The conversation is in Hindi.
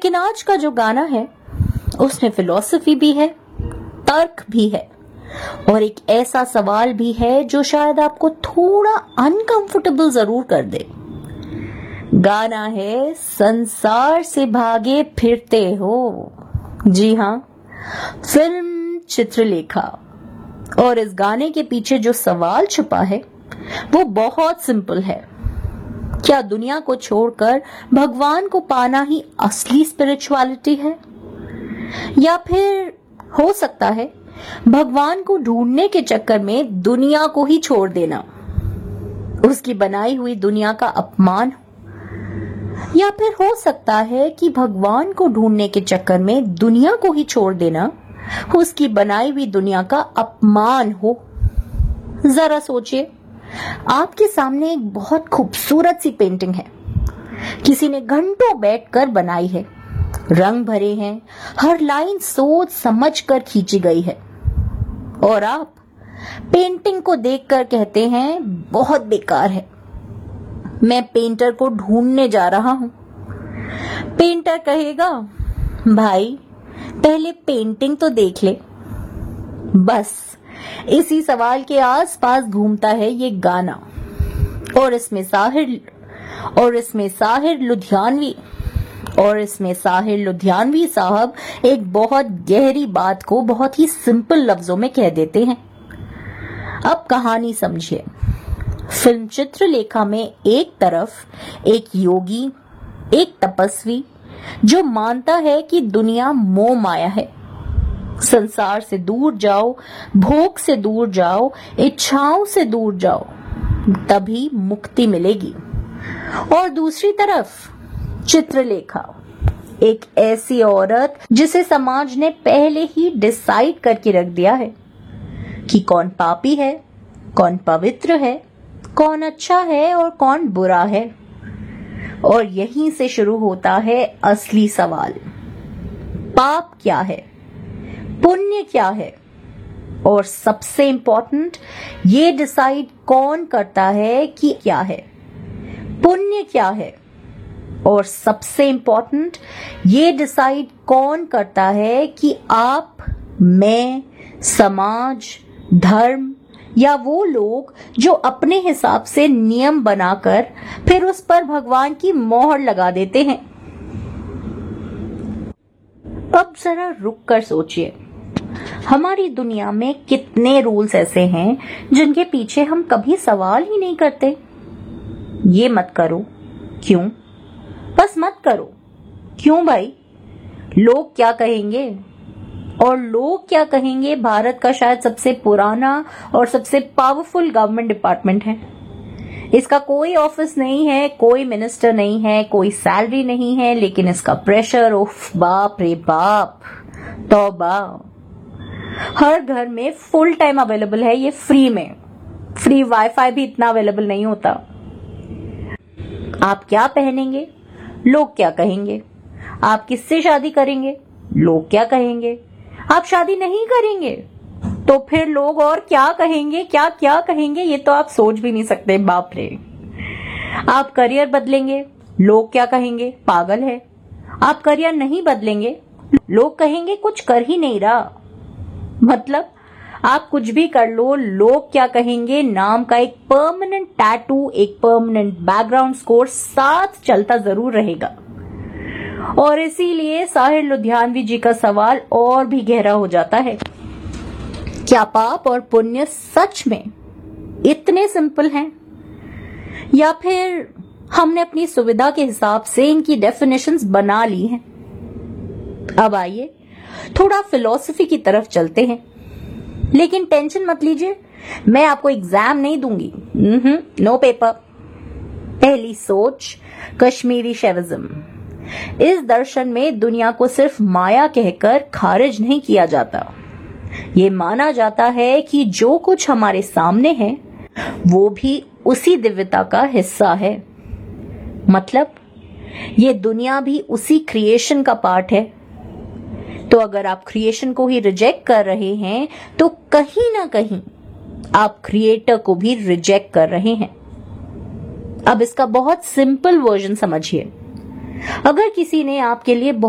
लेकिन आज का जो गाना है उसमें फिलॉसफी भी है, तर्क भी है और एक ऐसा सवाल भी है जो शायद आपको थोड़ा अनकंफर्टेबल जरूर कर दे। गाना है संसार से भागे फिरते हो। जी हाँ, फिल्म चित्रलेखा। और इस गाने के पीछे जो सवाल छुपा है वो बहुत सिंपल है। क्या दुनिया को छोड़कर भगवान को पाना ही असली स्पिरिचुअलिटी है, या फिर हो सकता है भगवान को ढूंढने के चक्कर में दुनिया को ही छोड़ देना उसकी बनाई हुई दुनिया का अपमान, या फिर हो सकता है कि भगवान को ढूंढने के चक्कर में दुनिया को ही छोड़ देना उसकी बनाई हुई दुनिया का अपमान हो। जरा सोचिए, आपके सामने एक बहुत खूबसूरत सी पेंटिंग है, किसी ने घंटों बैठकर बनाई है, रंग भरे हैं, हर लाइन सोच समझ कर खींची गई है, और आप पेंटिंग को देखकर कहते हैं बहुत बेकार है, मैं पेंटर को ढूंढने जा रहा हूं। पेंटर कहेगा भाई पहले पेंटिंग तो देख ले। बस इसी सवाल के आसपास घूमता है ये गाना, और इसमें साहिर लुधियानवी साहब एक बहुत गहरी बात को बहुत ही सिंपल लफ्जों में कह देते हैं। अब कहानी समझिए। फिल्म चित्रलेखा में एक तरफ एक योगी, एक तपस्वी जो मानता है कि दुनिया मोह माया है, संसार से दूर जाओ, भोग से दूर जाओ, इच्छाओं से दूर जाओ, तभी मुक्ति मिलेगी। और दूसरी तरफ चित्रलेखा, एक ऐसी औरत जिसे समाज ने पहले ही डिसाइड करके रख दिया है कि कौन पापी है, कौन पवित्र है, कौन अच्छा है और कौन बुरा है। और यहीं से शुरू होता है असली सवाल, पाप क्या है, पुण्य क्या है, और सबसे इंपॉर्टेंट ये डिसाइड कौन करता है कि क्या है, पुण्य क्या है, और सबसे इंपॉर्टेंट ये डिसाइड कौन करता है कि आप, मैं, समाज, धर्म या वो लोग जो अपने हिसाब से नियम बनाकर फिर उस पर भगवान की मोहर लगा देते हैं। अब जरा रुक कर सोचिए, हमारी दुनिया में कितने रूल्स ऐसे हैं जिनके पीछे हम कभी सवाल ही नहीं करते। ये मत करो, क्यों? बस मत करो, क्यों भाई? लोग क्या कहेंगे? और लोग क्या कहेंगे भारत का शायद सबसे पुराना और सबसे पावरफुल गवर्नमेंट डिपार्टमेंट है। इसका कोई ऑफिस नहीं है, कोई मिनिस्टर नहीं है, कोई सैलरी नहीं है, लेकिन इसका प्रेशर, उफ बाप रे बाप, तौबा। हर घर में फुल टाइम अवेलेबल है ये, फ्री में। फ्री वाईफाई भी इतना अवेलेबल नहीं होता। आप क्या पहनेंगे, लोग क्या कहेंगे। आप किससे शादी करेंगे, लोग क्या कहेंगे। आप शादी नहीं करेंगे तो फिर लोग और क्या कहेंगे, क्या क्या कहेंगे, ये तो आप सोच भी नहीं सकते। बाप रे। आप करियर बदलेंगे, लोग क्या कहेंगे, पागल है। आप करियर नहीं बदलेंगे, लोग कहेंगे कुछ कर ही नहीं रहा। मतलब आप कुछ भी कर लो, लोग क्या कहेंगे नाम का एक परमानेंट टैटू, एक परमानेंट बैकग्राउंड स्कोर साथ चलता जरूर रहेगा। और इसीलिए साहिर लुधियानवी जी का सवाल और भी गहरा हो जाता है, क्या पाप और पुण्य सच में इतने सिंपल हैं, या फिर हमने अपनी सुविधा के हिसाब से इनकी डेफिनेशंस बना ली हैं। अब आइए थोड़ा फिलॉसफी की तरफ चलते हैं, लेकिन टेंशन मत लीजिए, मैं आपको एग्जाम नहीं दूंगी। No paper. पहली सोच, कश्मीरी शैविज्म। इस दर्शन में दुनिया को सिर्फ माया कहकर खारिज नहीं किया जाता। ये माना जाता है कि जो कुछ हमारे सामने है वो भी उसी दिव्यता का हिस्सा है। मतलब ये दुनिया भी उसी क्रिएशन का पार्ट है। तो अगर आप क्रिएशन को ही रिजेक्ट कर रहे हैं तो कहीं ना कहीं आप क्रिएटर को भी रिजेक्ट कर रहे हैं। अब इसका बहुत सिंपल वर्जन समझिए। अगर किसी ने आपके लिए